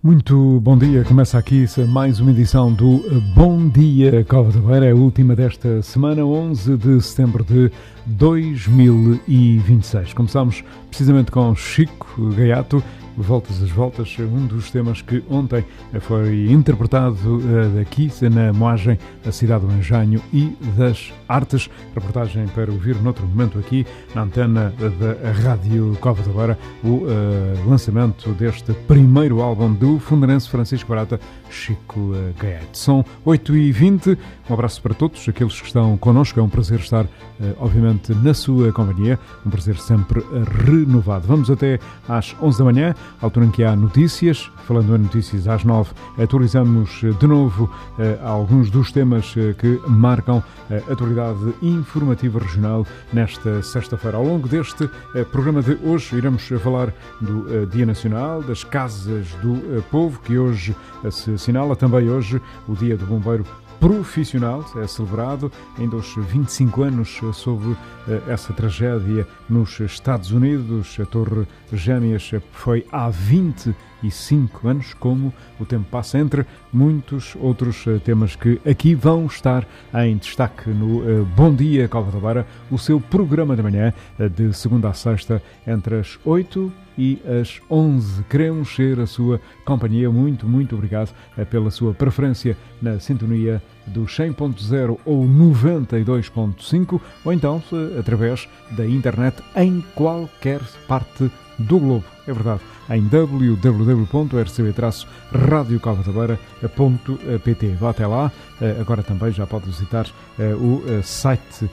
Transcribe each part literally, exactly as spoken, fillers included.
Muito bom dia, começa aqui mais uma edição do Bom Dia Cova da Beira, é a última desta semana, onze de setembro de dois mil e vinte e seis. Começamos precisamente com Chico Gaiato, Voltas às Voltas, um dos temas que ontem foi interpretado aqui na moagem da cidade do Engenho e das Artes. Reportagem para ouvir noutro momento aqui na antena da Rádio Cova da Beira, o uh, lançamento deste primeiro álbum do fundarense Francisco Barata, Chico Gaiato. São oito e vinte, um abraço para todos aqueles que estão connosco, é um prazer estar, uh, obviamente, na sua companhia, um prazer sempre renovado. Vamos até às onze da manhã, altura em que há notícias. Falando em notícias, às nove atualizamos de novo eh, alguns dos temas eh, que marcam a atualidade informativa regional nesta sexta-feira. Ao longo deste eh, programa de hoje iremos falar do eh, Dia Nacional das Casas do eh, Povo, que hoje eh, se assinala. Também hoje o Dia do Bombeiro Profissional é celebrado, ainda os vinte e cinco anos sobre uh, essa tragédia nos Estados Unidos. A Torre Gêmeas foi há vinte e cinco anos, como o tempo passa, entre muitos outros uh, temas que aqui vão estar em destaque no uh, Bom Dia Cova da Beira, o seu programa de manhã, uh, de segunda a sexta, entre as oito e às onze. Queremos ser a sua companhia. Muito, muito obrigado uh, pela sua preferência na sintonia do cem ponto zero ou noventa e dois ponto cinco, ou então através da internet em qualquer parte do globo. É verdade, em w w w ponto r c b traço radio cova da beira ponto p t. Vá até lá. Agora também já pode visitar o site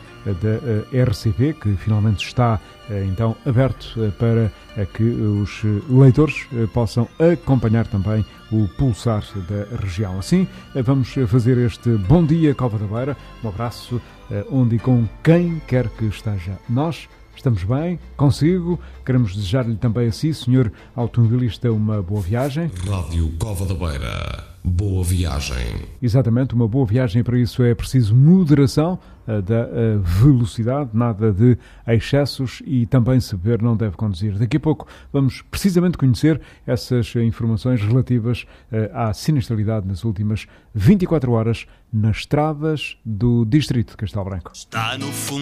da R C B, que finalmente está então aberto para que os leitores possam acompanhar também o pulsar da região. Assim, vamos fazer este Bom Dia Cova da Beira. Um abraço onde e com quem quer que esteja. Nós estamos bem, consigo. Queremos desejar-lhe também a si, senhor automobilista, uma boa viagem. Rádio Cova da Beira, boa viagem. Exatamente, uma boa viagem. Para isso é preciso moderação uh, da uh, velocidade, nada de excessos, e também se beber não deve conduzir. Daqui a pouco vamos precisamente conhecer essas informações relativas uh, à sinistralidade nas últimas vinte e quatro horas nas estradas do distrito de Castelo Branco. Está no fundo